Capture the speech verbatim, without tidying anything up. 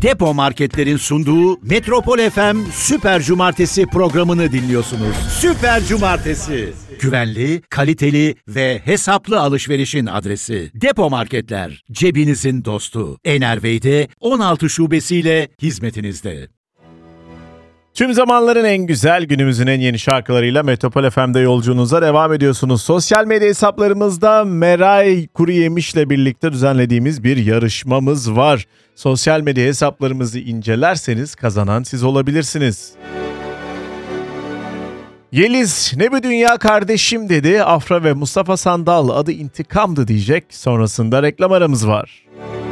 Depo Marketler'in sunduğu Metropol F M Süper Cumartesi programını dinliyorsunuz. Süper Cumartesi. Güvenli, kaliteli ve hesaplı alışverişin adresi. Depo Marketler, cebinizin dostu. Enervey'de on altı şubesiyle hizmetinizde. Tüm zamanların en güzel, günümüzün en yeni şarkılarıyla Metropol F M'de yolculuğunuza devam ediyorsunuz. Sosyal medya hesaplarımızda Meray Kuruyemiş'le birlikte düzenlediğimiz bir yarışmamız var. Sosyal medya hesaplarımızı incelerseniz kazanan siz olabilirsiniz. Yeliz, ne bir dünya kardeşim dedi. Afra ve Mustafa Sandal, adı intikamdı diyecek. Sonrasında reklam aramız var.